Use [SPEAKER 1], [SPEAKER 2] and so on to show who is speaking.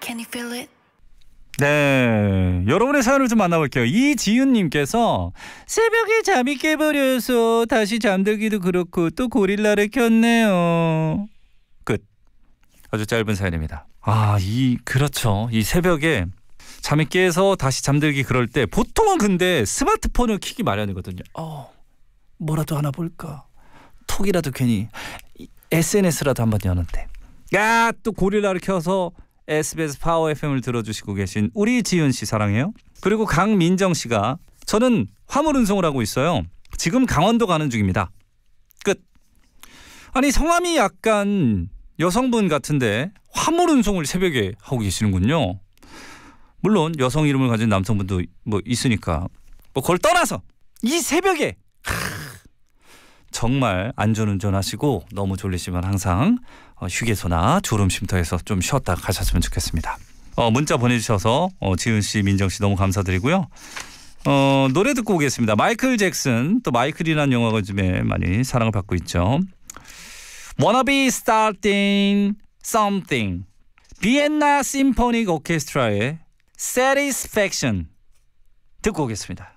[SPEAKER 1] Can you feel it?
[SPEAKER 2] 네, 여러분의 사연을 좀 만나볼게요. 이지윤님께서 새벽에 잠이 깨버려서 다시 잠들기도 그렇고 또 고릴라를 켰네요. 끝. 아주 짧은 사연입니다. 그렇죠. 이 새벽에 잠이 깨서 다시 잠들기 그럴 때 보통은 근데 스마트폰을 켜기 마련이거든요. 뭐라도 하나 볼까? 톡이라도 괜히 SNS라도 한번 여는데. 또 고릴라를 켜서 SBS 파워 FM을 들어주시고 계신 우리 지윤 씨 사랑해요. 그리고 강민정 씨가 저는 화물 운송을 하고 있어요. 지금 강원도 가는 중입니다. 끝. 아니 성함이 약간 여성분 같은데 화물 운송을 새벽에 하고 계시는군요. 물론 여성 이름을 가진 남성분도 뭐 있으니까 그걸 떠나서 이 새벽에 정말 안전운전하시고 너무 졸리시면 항상 휴게소나 졸음쉼터에서 좀 쉬었다 가셨으면 좋겠습니다. 문자 보내주셔서 지은씨 민정씨 너무 감사드리고요. 노래 듣고 오겠습니다. 마이클 잭슨 또 마이클이라는 영화가 요즘에 많이 사랑을 받고 있죠. Wanna be starting something 비엔나 심포닉 오케스트라의 Satisfaction 듣고 오겠습니다.